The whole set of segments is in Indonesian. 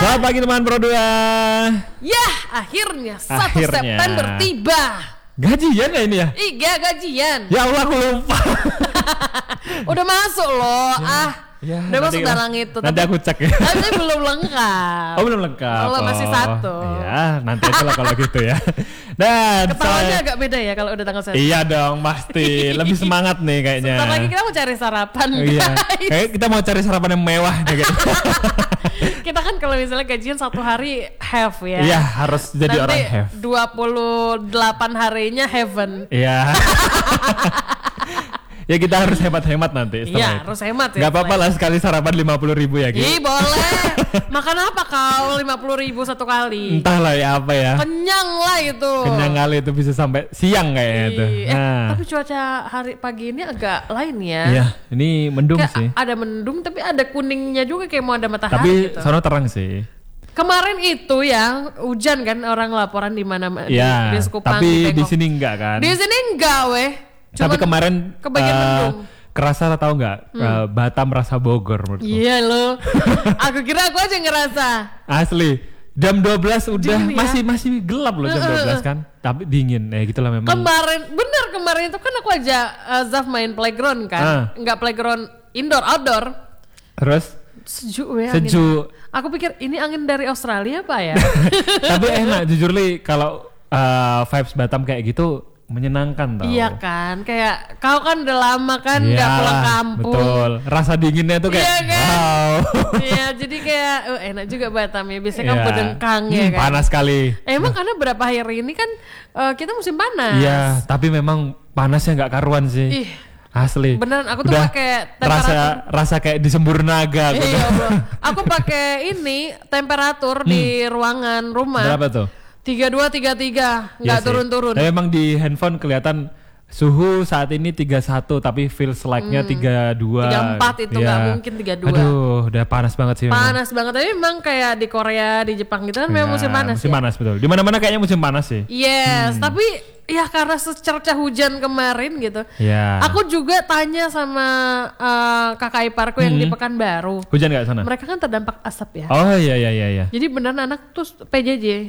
Selamat pagi teman Pro 2. Ya, akhirnya 1 September tiba. Gajian ya ini ya? Iya, gajian. Ya Allah, aku lupa. Udah masuk loh. Ya, udah masuk barang itu. Nanti aku cek ya. Tapi belum lengkap. Oh, belum lengkap. Allah masih 1. Ya, nanti aja lah kalau gitu ya. Dan ketawanya agak beda ya kalau udah tanggal 1. Iya dong, pasti. Lebih semangat nih kayaknya. Sebentar lagi kita mau cari sarapan. Iya. Kayak kita mau cari sarapan yang mewah nih gitu. Kita kan kalau misalnya gajian 1 hari have ya. Iya, harus jadi nanti orang have. 28 harinya heaven. Iya. Ya kita harus hemat-hemat nanti. Iya, harus hemat ya. Gak apa-apa lah sekali sarapan 50.000 ya gitu. Ih, boleh. Makan apa kau 50.000 satu kali? Entahlah ya apa ya. Kenyang lah itu. Kenyang kali itu bisa sampai siang kayaknya itu. Tapi cuaca hari pagi ini agak lain ya. Iya, ini mendung kayak sih. ada mendung tapi ada kuningnya juga kayak mau ada matahari tapi gitu. sono terang sih. Kemarin itu ya hujan kan, orang laporan di mana di Sekupang. Tapi di sini enggak kan? Di sini enggak weh. Tapi kemarin kebagian mendung. Kerasa tahu nggak? Batam rasa Bogor menurutku. Iya loh. Aku kira aku aja ngerasa. Asli. Jam 12 udah dingin, masih gelap loh jam 12 kan. Tapi dingin ya gitulah memang. Kemarin itu kan aku aja Zaf main playground kan. Enggak playground indoor, outdoor. Terus sejuk weh. Sejuk. Aku pikir ini angin dari Australia apa ya? Tapi enak jujur li kalau vibes Batam kayak gitu menyenangkan tau. Iya kan, kayak kau kan udah lama kan nggak pulang kampung. Betul, rasa dinginnya tuh kayak kan? Wow. Iya, jadi kayak enak juga Batam ya. Biasanya kan Bedengkang ya kan. Panas sekali. Emang karena berapa hari ini kan kita musim panas. Iya, tapi memang panasnya nggak karuan sih. Ih, asli. beneran aku tuh pakai temperatur. Rasa kayak di Sempurnaga. Iya, aku pakai ini temperatur di ruangan rumah. Berapa tuh? 32-33, nggak turun-turun. Tapi memang di handphone kelihatan suhu saat ini 31 tapi feels like-nya 32. 34 itu nggak mungkin 32. Aduh, udah panas banget sih. Panas banget, tapi memang kayak di Korea, di Jepang gitu kan memang musim panas. Musim panas betul. Di mana-mana kayaknya musim panas sih. Yes, tapi ya karena secerca hujan kemarin gitu. Ya. Aku juga tanya sama kakak iparku yang di Pekanbaru. Hujan nggak sana? Mereka kan terdampak asap ya. Oh iya. Jadi beneran anak tuh PJJ.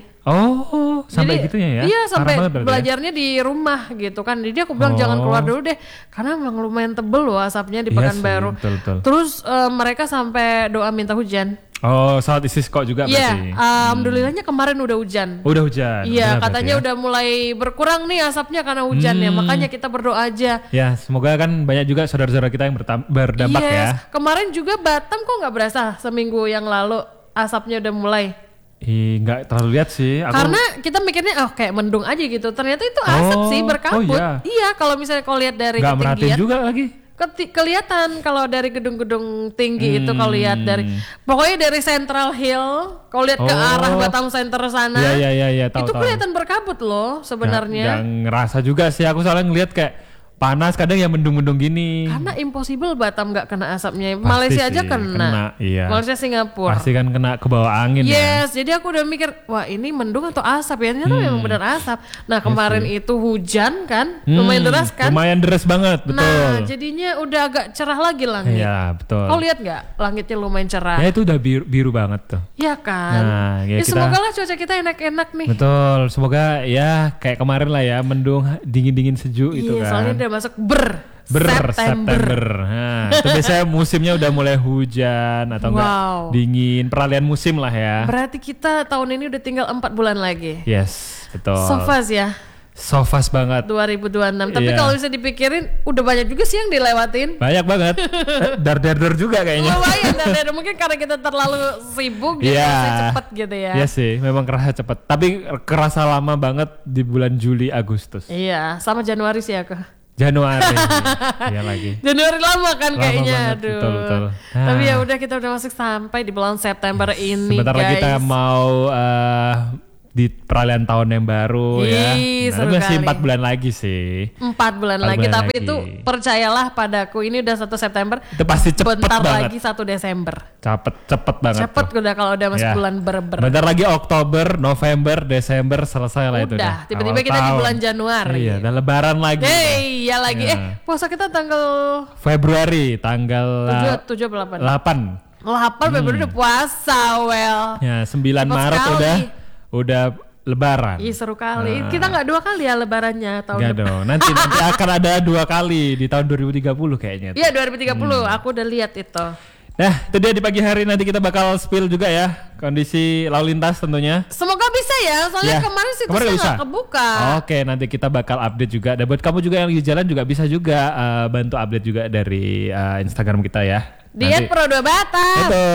Oh, sampai jadi, gitunya ya? Iya, sampai belajarnya ya? di rumah gitu kan. Jadi aku bilang jangan keluar dulu deh, karena memang lumayan tebel loh asapnya di Pekanbaru. Betul. Terus mereka sampai doa minta hujan. Oh, salat istisqa juga berarti? Iya, alhamdulillahnya kemarin udah hujan. Udah hujan? Iya, katanya udah mulai berkurang nih asapnya karena hujan ya, makanya kita berdoa aja. Ya, semoga kan banyak juga saudara-saudara kita yang berdampak ya. Kemarin juga Batam kok nggak berasa seminggu yang lalu asapnya udah mulai. Nggak terlalu lihat sih. Karena kita mikirnya kayak mendung aja gitu. Ternyata itu asap sih berkabut. Iya, kalau misalnya kau lihat dari ketinggian. Nggak merhatiin juga lagi. Kelihatan kalau dari gedung-gedung tinggi itu kau lihat pokoknya dari Central Hill kau lihat ke arah Batam Center sana. Iya, tahu. Itu kelihatan berkabut loh sebenarnya. Nggak ngerasa juga sih. Aku soalnya ngelihat kayak panas kadang ya mendung-mendung gini. Karena impossible Batam nggak kena asapnya. Pasti Malaysia sih, aja kena. Iya. Malaysia, Singapura. Pasti kan kena ke bawah angin ya. Yes, jadi aku udah mikir, wah ini mendung atau asap ya? Ternyata memang benar asap. Nah kemarin itu hujan kan, lumayan deras kan? Lumayan deras banget, betul. Nah jadinya udah agak cerah lagi langit. Iya, betul. Kau lihat nggak langitnya lumayan cerah? Ya itu udah biru banget tuh. Iya kan? Nah, ya semoga lah cuaca kita enak-enak nih. Betul, semoga ya kayak kemarin lah ya, mendung dingin-dingin sejuk itu kan. Iya, soalnya udah masuk September. Nah, itu biasanya musimnya udah mulai hujan atau enggak dingin, peralihan musim lah ya. Berarti kita tahun ini udah tinggal 4 bulan lagi. Yes, betul. So fast ya. So fast banget. 2026. Tapi kalau bisa dipikirin udah banyak juga sih yang dilewatin. Banyak banget. Dar juga kayaknya. Lumayan dar. Mungkin karena kita terlalu sibuk gitu, cepet gitu ya. Iya sih, memang kerasa cepet. Tapi kerasa lama banget di bulan Juli Agustus. Iya, sama Januari sih aku. Januari. Iya lagi. Januari lama kan kayaknya. Banget, betul. Tapi ya udah kita udah masuk sampai di bulan September ini. Sebentar lagi kita mau di peralihan tahun yang baru ya. Seru masih kali. 4 bulan lagi sih. 4 bulan lagi. Tapi itu percayalah padaku, ini udah 1 September. Itu pasti cepet bentar banget. lagi 1 Desember. Cepet banget. Cepet udah kalau udah masuk bulan berber. Bentar lagi Oktober, November, Desember selesai lah itu. Udah, tiba-tiba kita di bulan Januari. Iya, dan lebaran lagi. Iya lagi. Puasa kita tanggal Februari, tanggal 7 atau 8? 8. 8 Februari udah puasa, Ya, 9 Maret udah Lebaran. Ih, seru kali. Kita nggak 2 kali ya Lebarannya tahun depan. Dong. Nanti akan ada 2 kali di tahun 2030 kayaknya. Iya 2030. Aku udah lihat itu. Nah, itu dia di pagi hari nanti kita bakal spill juga ya kondisi lalu lintas tentunya. Semoga bisa ya, soalnya kemarin situsnya nggak kebuka. Oke, nanti kita bakal update juga. Dan buat kamu juga yang di jalan juga bisa juga bantu update juga dari Instagram kita ya. Di @pro2batam. Betul.